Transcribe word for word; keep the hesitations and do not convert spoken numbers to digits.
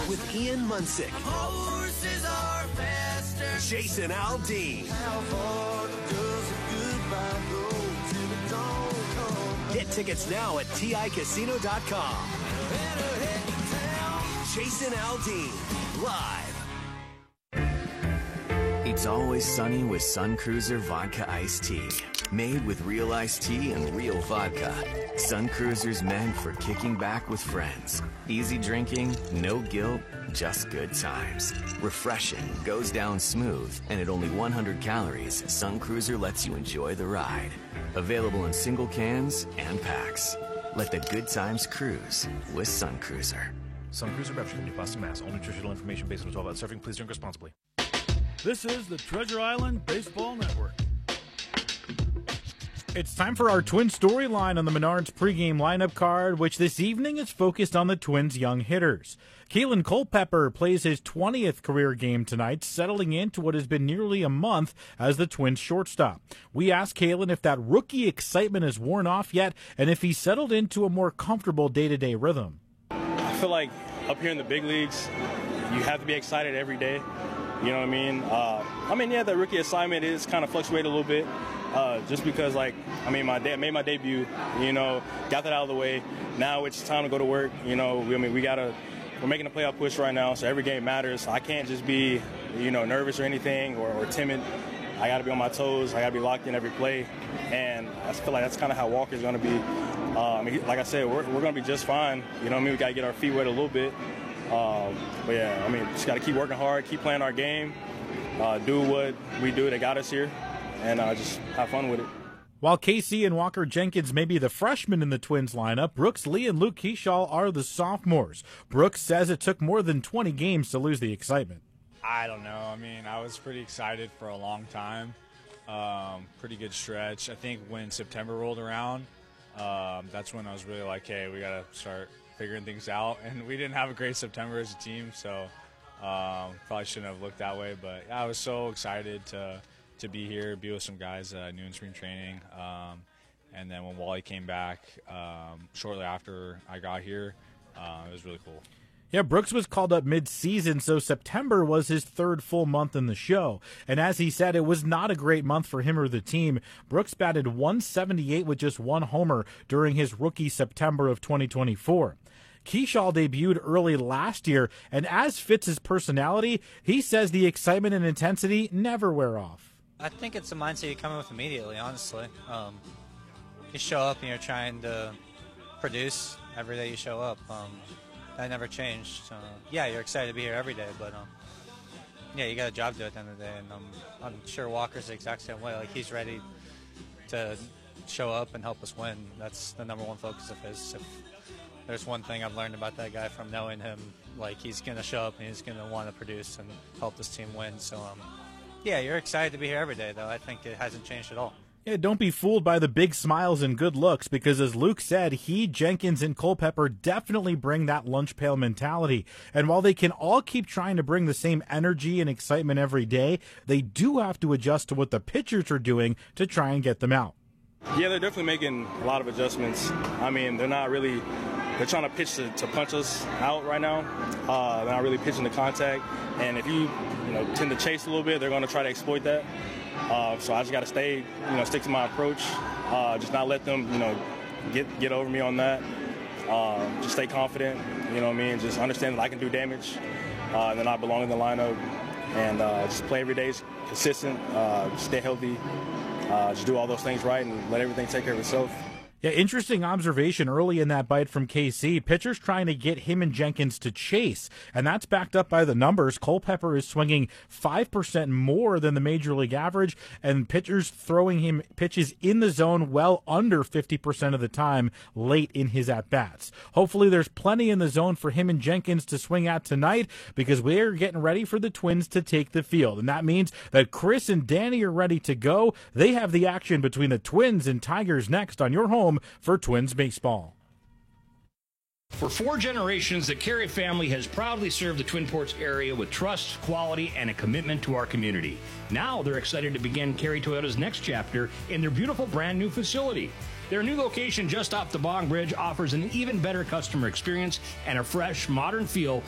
with Ian Munsick. Horses are faster. Jason Aldean. How far does a goodbye go till the dawn comes? Get tickets now at T I casino dot com. Better head to town. Jason Aldean, live. It's always sunny with Sun Cruiser Vodka Iced Tea. Made with real iced tea and real vodka. Sun Cruiser's meant for kicking back with friends. Easy drinking, no guilt, just good times. Refreshing, goes down smooth, and at only one hundred calories, Sun Cruiser lets you enjoy the ride. Available in single cans and packs. Let the good times cruise with Sun Cruiser. Sun Cruiser Beverage Company, Boston, Mass. All nutritional information based on twelve ounce serving. Please drink responsibly. This is the Treasure Island Baseball Network. It's time for our Twin storyline on the Menards pregame lineup card, which this evening is focused on the Twins' young hitters. Keelan Culpepper plays his twentieth career game tonight, settling into what has been nearly a month as the Twins' shortstop. We asked Keelan if that rookie excitement has worn off yet, and if he's settled into a more comfortable day-to-day rhythm. I feel like up here in the big leagues, you have to be excited every day. You know what I mean? Uh, I mean, yeah, the rookie assignment is kind of fluctuated a little bit, uh, just because, like, I mean, my de- made my debut. You know, got that out of the way. Now it's time to go to work. You know, we, I mean, we gotta. We're making a playoff push right now, so every game matters. I can't just be, you know, nervous or anything or, or timid. I got to be on my toes. I got to be locked in every play, and I feel like that's kind of how Walker's going to be. Uh, I mean, like I said, we're we're going to be just fine. You know what I mean? We got to get our feet wet a little bit. Um, but yeah, I mean, just got to keep working hard, keep playing our game, uh, do what we do that got us here, and uh, just have fun with it. While Casey and Walker Jenkins may be the freshmen in the Twins lineup, Brooks Lee and Luke Keeschall are the sophomores. Brooks says it took more than twenty games to lose the excitement. I don't know. I mean, I was pretty excited for a long time. Um, pretty good stretch. I think when September rolled around, um, that's when I was really like, hey, we got to start figuring things out. And we didn't have a great September as a team, so um, probably shouldn't have looked that way. But yeah, I was so excited to to be here, be with some guys uh, new in spring training. Um, and then when Wally came back um, shortly after I got here, uh, it was really cool. Yeah, Brooks was called up mid-season, so September was his third full month in the show. And as he said, it was not a great month for him or the team. Brooks batted one seventy-eight with just one homer during his rookie September of twenty twenty-four. Keeschall debuted early last year, and as fits his personality, he says the excitement and intensity never wear off. I think it's a mindset you come in with immediately, honestly. Um, you show up and you're trying to produce every day you show up. Um, that never changed. Uh, yeah, you're excited to be here every day, but um, yeah, you got a job to do at the end of the day, and um, I'm sure Walker's the exact same way. Like, he's ready to show up and help us win. That's the number one focus of his. If there's one thing I've learned about that guy from knowing him, like, he's going to show up and he's going to want to produce and help this team win. So, um, yeah, you're excited to be here every day, though. I think it hasn't changed at all. Yeah, don't be fooled by the big smiles and good looks, because as Luke said, he, Jenkins, and Culpepper definitely bring that lunch pail mentality. And while they can all keep trying to bring the same energy and excitement every day, they do have to adjust to what the pitchers are doing to try and get them out. Yeah, they're definitely making a lot of adjustments. I mean, they're not really they're trying to pitch to, to punch us out right now. Uh, they're not really pitching to contact. And if you, you know, tend to chase a little bit, they're going to try to exploit that. Uh, so I just got to stay, you know, stick to my approach. Uh, just not let them, you know, get get over me on that. Uh, just stay confident, you know what I mean? Just understand that I can do damage, uh, and then I belong in the lineup. And uh, just play every day, consistent, uh, stay healthy, uh, just do all those things right and let everything take care of itself. Yeah, interesting observation early in that bite from K C. Pitchers trying to get him and Jenkins to chase, and that's backed up by the numbers. Culpepper is swinging five percent more than the major league average, and pitchers throwing him pitches in the zone well under fifty percent of the time late in his at-bats. Hopefully there's plenty in the zone for him and Jenkins to swing at tonight, because we're getting ready for the Twins to take the field, and that means that Chris and Danny are ready to go. They have the action between the Twins and Tigers next on your home for Twins baseball. For four generations, the Carey family has proudly served the Twin Ports area with trust, quality, and a commitment to our community. Now they're excited to begin Carey Toyota's next chapter in their beautiful brand new facility. Their new location just off the Bong Bridge offers an even better customer experience and a fresh, modern feel